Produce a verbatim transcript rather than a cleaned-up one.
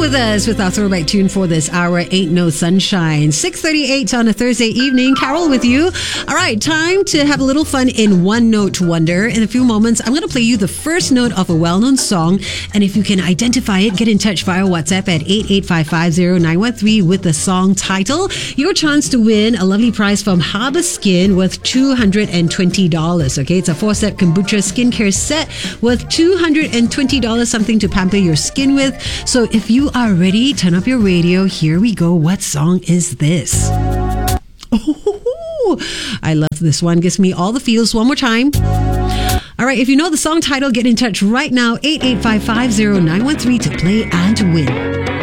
with us with our throwback tune for this hour, Ain't No Sunshine. six thirty-eight on a Thursday evening. Carol with you. All right, time to have a little fun in One Note Wonder. In a few moments, I'm going to play you the first note of a well-known song. And if you can identify it, get in touch via WhatsApp at eight eight five five zero nine one three with the song title. Your chance to win a lovely prize from Harbour Skin worth two hundred twenty dollars. Okay, it's a four-step kombucha skincare set worth two hundred twenty dollars, something to pamper your skin with. So if you are ready, turn up your radio. Here we go. What song is this? Oh, I love this one. Gives me all the feels. One more time. All right, if you know the song title, get in touch right now. eight eight five five zero nine one three to play and to win.